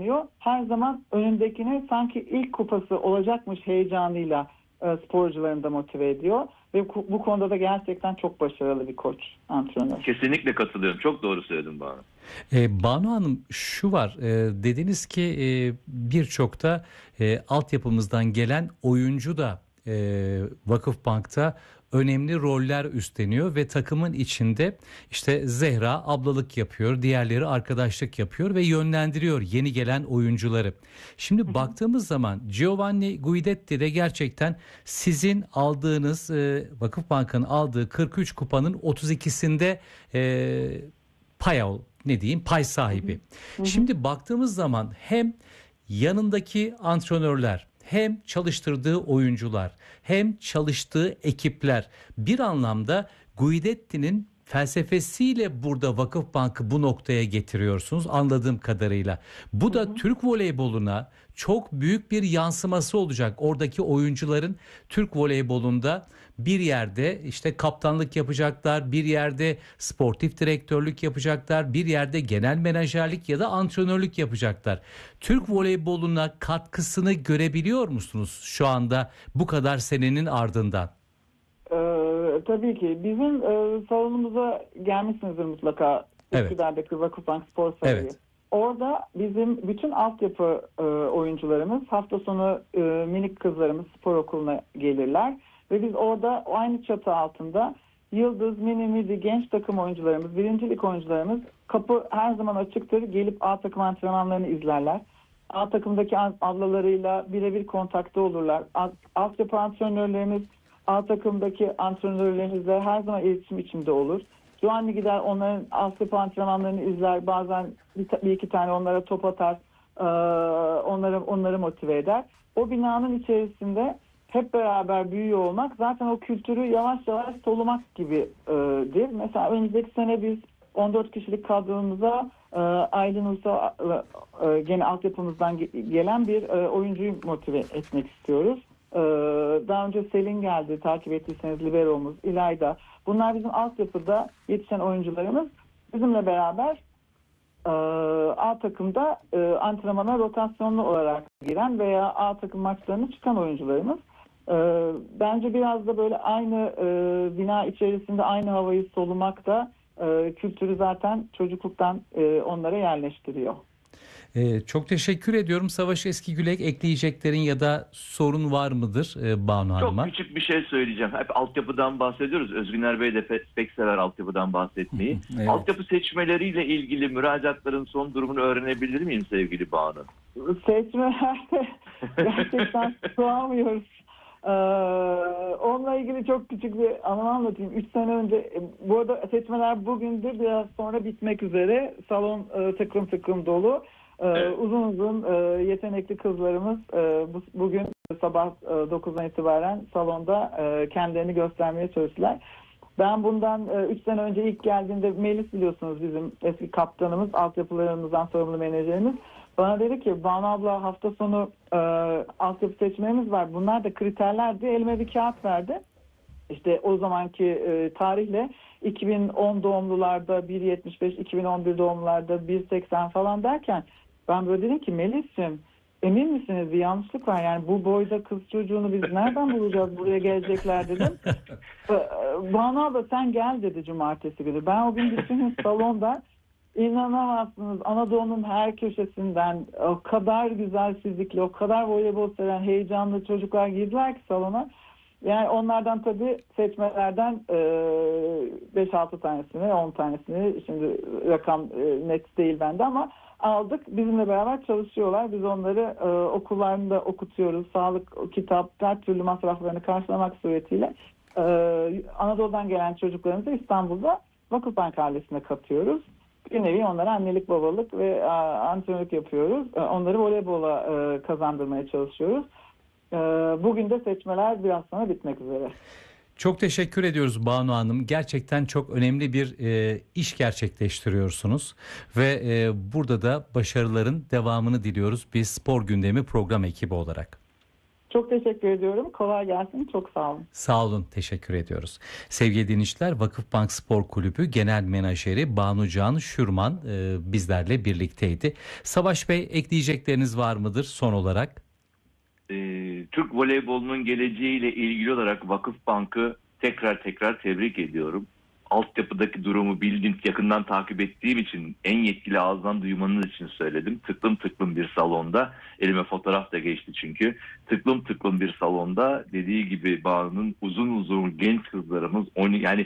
almıyor. Her zaman önündekine sanki ilk kupası olacakmış heyecanıyla sporcularını da motive ediyor. Ve bu konuda da gerçekten çok başarılı bir koç, antrenör. Kesinlikle katılıyorum. Çok doğru söyledin Banu. Banu Hanım, şu var, dediniz ki birçok da altyapımızdan gelen oyuncu da Vakıfbank'ta önemli roller üstleniyor ve takımın içinde işte Zehra ablalık yapıyor, diğerleri arkadaşlık yapıyor ve yönlendiriyor yeni gelen oyuncuları. Şimdi baktığımız zaman Giovanni Guidetti de gerçekten sizin aldığınız, Vakıfbank'ın aldığı 43 kupanın 32'sinde pay sahibi. Şimdi baktığımız zaman hem yanındaki antrenörler, hem çalıştırdığı oyuncular, hem çalıştığı ekipler bir anlamda Guidetti'nin felsefesiyle burada Vakıfbank'ı bu noktaya getiriyorsunuz anladığım kadarıyla. Bu da Türk voleyboluna çok büyük bir yansıması olacak. Oradaki oyuncuların Türk voleybolunda bir yerde işte kaptanlık yapacaklar, bir yerde sportif direktörlük yapacaklar, bir yerde genel menajerlik ya da antrenörlük yapacaklar. Türk voleyboluna katkısını görebiliyor musunuz şu anda bu kadar senenin ardından? Tabii ki. Bizim salonumuza gelmişsinizdir mutlaka. Evet. Üsküdar'daki Vakıfbank Spor Sarayı. Evet. Orada bizim bütün altyapı oyuncularımız hafta sonu minik kızlarımız spor okuluna gelirler. Ve biz orada aynı çatı altında Yıldız, Mini, Midi, genç takım oyuncularımız, birincilik oyuncularımız kapı her zaman açıktır. Gelip A takım antrenmanlarını izlerler. A takımdaki ablalarıyla birebir kontakta olurlar. Altyapı antrenörlerimiz A takımdaki antrenörlerimizle her zaman iletişim içinde olur. Giovanni gider onların altyapı antrenmanlarını izler. Bazen bir iki tane onlara top atar. Onları motive eder. O binanın içerisinde hep beraber büyüyor olmak zaten o kültürü yavaş yavaş solumak gibidir. Mesela önümüzdeki sene biz 14 kişilik kadromuza Aylin Usta gene altyapımızdan gelen bir oyuncuyu motive etmek istiyoruz. Daha önce Selin geldi, takip ettiyseniz liberomuz, İlayda. Bunlar bizim altyapıda yetişen oyuncularımız. Bizimle beraber A takımda antrenmana rotasyonlu olarak giren veya A takım maçlarına çıkan oyuncularımız. Bence biraz da böyle aynı bina içerisinde aynı havayı solumak da kültürü zaten çocukluktan onlara yerleştiriyor. Çok teşekkür ediyorum. Savaş Eskigül'e ekleyeceklerin ya da sorun var mıdır Banu Hanım'a? Çok küçük bir şey söyleyeceğim. Hep altyapıdan bahsediyoruz. Özgüner Bey de pek sever altyapıdan bahsetmeyi. Evet. Altyapı seçmeleriyle ilgili müracaatların son durumunu öğrenebilir miyim sevgili Banu? Seçmelerde gerçekten soğamıyoruz. Onunla ilgili çok küçük bir anımı anlatayım. 3 sene önce, bu arada seçmeler bugündür, biraz sonra bitmek üzere. Salon tıklım tıklım dolu. Evet. Uzun yetenekli kızlarımız bugün sabah 9'dan itibaren salonda kendilerini göstermeye çalıştılar. Ben bundan 3 sene önce ilk geldiğimde Melis, biliyorsunuz, bizim eski kaptanımız, altyapılarımızdan sorumlu menajerimiz. Bana dedi ki, Banu abla hafta sonu altyapı seçmemiz var. Bunlar da kriterlerdi. Elime bir kağıt verdi. İşte o zamanki tarihle 2010 doğumlularda 1.75, 2011 doğumlularda 1.80 falan derken ben böyle dedim ki, Melis'ciğim, emin misiniz bir yanlışlık var? Yani bu boyda kız çocuğunu biz nereden bulacağız, buraya gelecekler dedim. Banu abla sen gel dedi cumartesi günü. Ben o gün bütün salonda, İnanamazsınız, Anadolu'nun her köşesinden o kadar güzel fizikli, o kadar voleybol seven, heyecanlı çocuklar girdiler ki salona. Yani onlardan tabii seçmelerden 5-6 tanesini, 10 tanesini, şimdi rakam net değil bende ama aldık. Bizimle beraber çalışıyorlar. Biz onları okullarında okutuyoruz. Sağlık, kitap, her türlü masraflarını karşılamak suretiyle Anadolu'dan gelen çocuklarımızı İstanbul'da Vakıfbank ailesine katıyoruz. Bir nevi onlara annelik, babalık ve antrenörlük yapıyoruz. Onları voleybola kazandırmaya çalışıyoruz. Bugün de seçmeler biraz sonra bitmek üzere. Çok teşekkür ediyoruz Banu Hanım. Gerçekten çok önemli bir iş gerçekleştiriyorsunuz. Ve burada da başarıların devamını diliyoruz biz Spor Gündemi program ekibi olarak. Çok teşekkür ediyorum. Kolay gelsin. Çok sağ olun. Sağ olun, teşekkür ediyoruz. Sevgili dinleyiciler, Vakıfbank Spor Kulübü Genel Menajeri Banucan Şürman bizlerle birlikteydi. Savaş Bey, ekleyecekleriniz var mıdır son olarak? Türk voleybolunun geleceğiyle ilgili olarak Vakıfbank'ı tekrar tebrik ediyorum. Altyapıdaki durumu bildiğim, yakından takip ettiğim için, en yetkili ağızdan duymanız için söyledim. Tıklım tıklım bir salonda, elime fotoğraf da geçti çünkü. Tıklım tıklım bir salonda, dediği gibi Banu'nun uzun genç kızlarımız, yani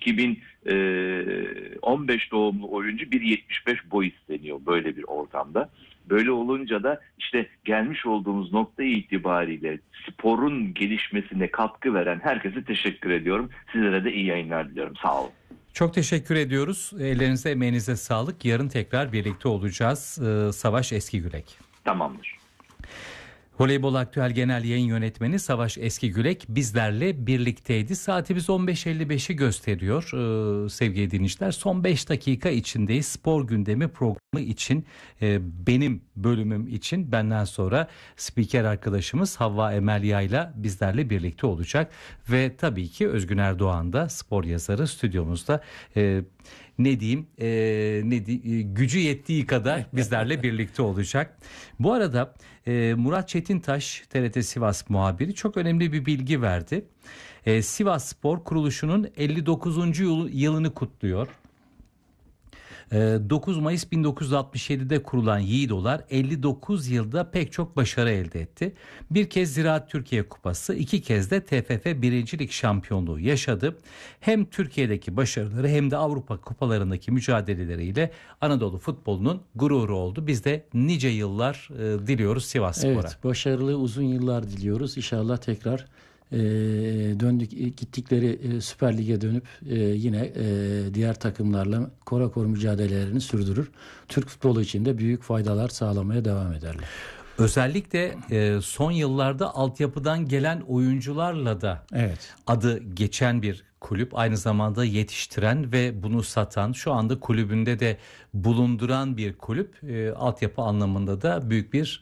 2015 doğumlu oyuncu 1.75 boy isteniyor böyle bir ortamda. Böyle olunca da işte gelmiş olduğumuz nokta itibariyle sporun gelişmesine katkı veren herkese teşekkür ediyorum. Sizlere de iyi yayınlar diliyorum. Sağ olun. Çok teşekkür ediyoruz. Ellerinize, emeğinize sağlık. Yarın tekrar birlikte olacağız. Savaş Eskigürek. Tamamdır. Voleybol Aktüel Genel Yayın Yönetmeni Savaş Eskigürek bizlerle birlikteydi. Saatimiz 15.55'i gösteriyor sevgili dinleyiciler. Son 5 dakika içindeyiz. Spor gündemi programı için benim bölümüm için benden sonra spiker arkadaşımız Havva Emel Yayla bizlerle birlikte olacak. Ve tabii ki Özgün Erdoğan da spor yazarı stüdyomuzda. Gücü yettiği kadar bizlerle birlikte olacak. Bu arada Murat Çetintaş, TRT Sivas muhabiri, çok önemli bir bilgi verdi. Sivas Spor kuruluşunun 59. yılını kutluyor. 9 Mayıs 1967'de kurulan Yiğidolar 59 yılda pek çok başarı elde etti. Bir kez Ziraat Türkiye Kupası, 2 kez de TFF 1. Lig şampiyonluğu yaşadı. Hem Türkiye'deki başarıları hem de Avrupa kupalarındaki mücadeleleriyle Anadolu futbolunun gururu oldu. Biz de nice yıllar diliyoruz Sivasspor'a. Evet, başarılı uzun yıllar diliyoruz. İnşallah tekrar gittikleri Süper Lig'e dönüp yine diğer takımlarla korakor mücadelelerini sürdürür. Türk futbolu için de büyük faydalar sağlamaya devam ederler. Özellikle son yıllarda altyapıdan gelen oyuncularla da adı geçen bir kulüp, aynı zamanda yetiştiren ve bunu satan, şu anda kulübünde de bulunduran bir kulüp. Altyapı anlamında da büyük bir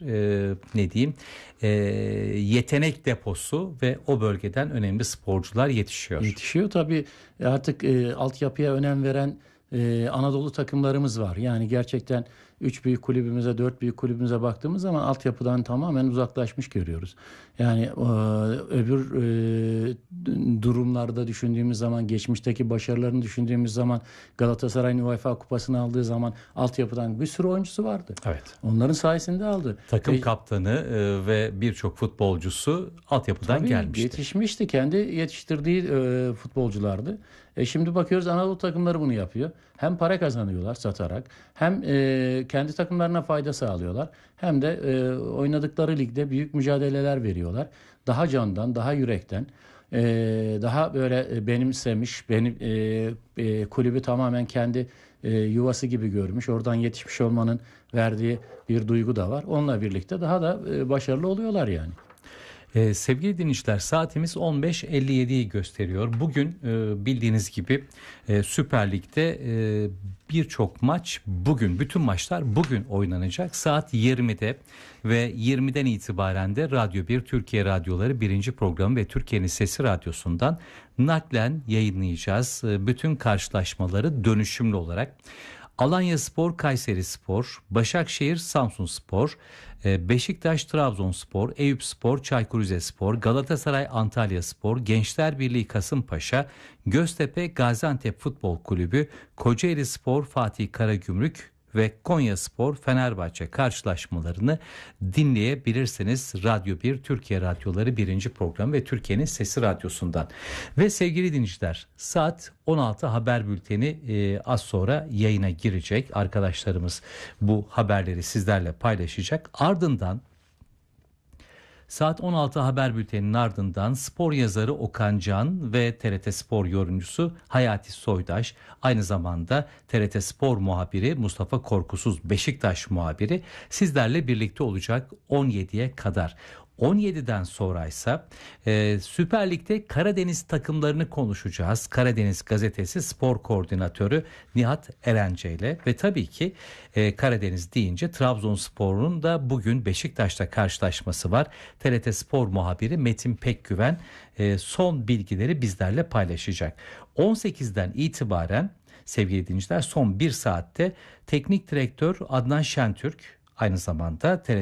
yetenek deposu ve o bölgeden önemli sporcular yetişiyor. Yetişiyor tabii, artık altyapıya önem veren Anadolu takımlarımız var. Yani gerçekten 3 büyük kulübümüze, 4 büyük kulübümüze baktığımız zaman altyapıdan tamamen uzaklaşmış görüyoruz. Yani öbür durumlarda düşündüğümüz zaman, geçmişteki başarılarını düşündüğümüz zaman, Galatasaray'ın UEFA Kupası'nı aldığı zaman altyapıdan bir sürü oyuncusu vardı. Evet. Onların sayesinde aldı. Takım kaptanı ve birçok futbolcusu altyapıdan gelmişti. Yetişmişti. Kendi yetiştirdiği futbolculardı. Şimdi bakıyoruz Anadolu takımları bunu yapıyor. Hem para kazanıyorlar satarak, hem kendi takımlarına fayda sağlıyorlar, hem de oynadıkları ligde büyük mücadeleler veriyorlar. Daha candan, daha yürekten, daha böyle benimsemiş, kulübü tamamen kendi yuvası gibi görmüş. Oradan yetişmiş olmanın verdiği bir duygu da var. Onunla birlikte daha da başarılı oluyorlar yani. Sevgili dinleyiciler, saatimiz 15.57'yi gösteriyor. Bugün bildiğiniz gibi Süper Lig'de birçok maç bütün maçlar bugün oynanacak. Saat 20'de ve 20'den itibaren de Radyo 1 Türkiye Radyoları 1. programı ve Türkiye'nin Sesi Radyosu'ndan naklen yayınlayacağız. Bütün karşılaşmaları dönüşümlü olarak. Alanyaspor, Kayserispor, Başakşehir, Samsunspor, Beşiktaş, Trabzonspor, Eyüpspor, Çaykur Rizespor, Galatasaray, Antalyaspor, Gençler Birliği, Kasımpaşa, Göztepe, Gaziantep Futbol Kulübü, Kocaelispor, Fatih Karagümrük ve Konyaspor, Fenerbahçe karşılaşmalarını dinleyebilirsiniz. Radyo 1 Türkiye Radyoları 1. programı ve Türkiye'nin Sesi Radyosu'ndan. Ve sevgili dinleyiciler, saat 16 haber bülteni az sonra yayına girecek. Arkadaşlarımız bu haberleri sizlerle paylaşacak. Ardından saat 16 haber bülteninin ardından spor yazarı Okan Can ve TRT Spor yorumcusu Hayati Soydaş, aynı zamanda TRT Spor muhabiri Mustafa Korkusuz, Beşiktaş muhabiri sizlerle birlikte olacak 17'ye kadar. 17'den sonraysa Süper Lig'de Karadeniz takımlarını konuşacağız. Karadeniz Gazetesi spor koordinatörü Nihat Erence ile ve tabii ki Karadeniz deyince Trabzonspor'un da bugün Beşiktaş'ta karşılaşması var. TRT Spor muhabiri Metin Pekgüven son bilgileri bizlerle paylaşacak. 18'den itibaren sevgili dinleyiciler son bir saatte teknik direktör Adnan Şentürk aynı zamanda TRT